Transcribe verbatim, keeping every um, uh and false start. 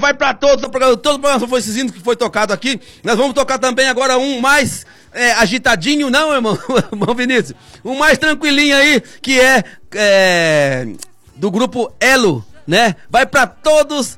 vai pra todos, todo o programa foi esses hinos que foi tocado aqui. Nós vamos tocar também agora um mais é, agitadinho, não, irmão, irmão Vinícius? Um mais tranquilinho aí, que é, é do grupo Elo, né? Vai pra todos